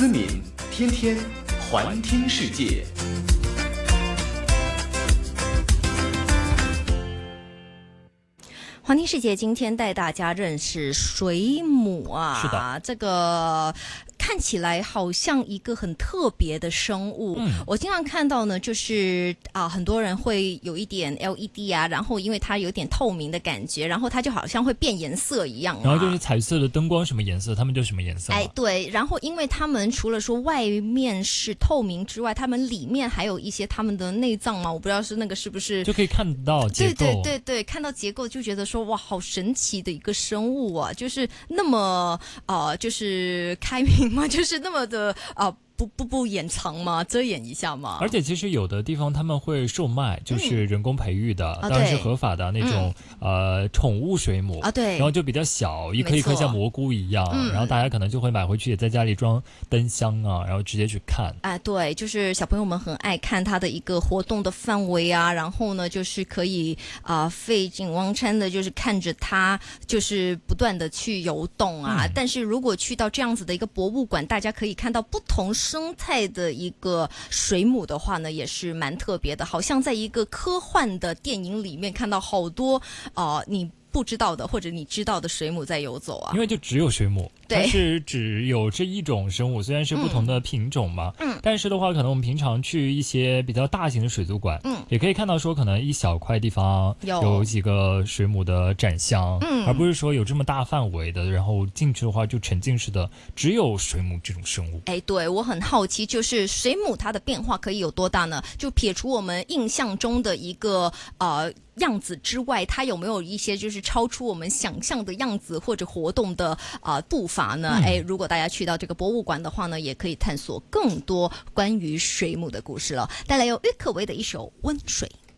思敏天天环听世界。 环听世界今天带大家认识水母啊， 是的， 这个看起来好像一个很特别的生物。我经常看到呢，就是很多人会有一点 LED 啊，然后因为它有点透明的感觉，然后它就好像会变颜色一样。 然后就是彩色的灯光什么颜色，它们就什么颜色。 哎，对。然后因为它们除了说外面是透明之外，它们里面还有一些它们的内脏嘛，我不知道是那个是不是就可以看到结构。 对，看到结构就觉得说哇，好神奇的一个生物啊，就是那么就是开明嘛，就是那么的不掩藏吗？遮掩一下吗？ 而且其实有的地方他们会售卖，就是人工培育的，当然是合法的那种宠物水母啊，对， 然后就比较小，一颗一颗像蘑菇一样，然后大家可能就会买回去，也在家里装灯箱啊，然后直接去看。 哎，对，就是小朋友们很爱看它的一个活动的范围啊，然后呢，就是可以废寝忘餐的，就是看着它，就是不断的去游动啊。但是如果去到这样子的一个博物馆，大家可以看到不同生态的一个水母的话呢，也是蛮特别的，好像在一个科幻的电影里面看到好多你不知道的或者你知道的水母在游走啊。 因为就只有水母， 对， 它是只有这一种生物，虽然是不同的品种嘛，但是的话，可能我们平常去一些比较大型的水族馆，也可以看到说，可能一小块地方有几个水母的展箱，而不是说有这么大范围的，然后进去的话就沉浸式的只有水母这种生物。 哎，对，我很好奇，就是水母它的变化可以有多大呢？就撇除我们印象中的一个样子之外，它有没有一些就是超出我们想象的样子或者活动的步伐呢？哎，如果大家去到这个博物馆的话呢，也可以探索更多关于水母的故事了。带来由郁可唯的一首《温水》。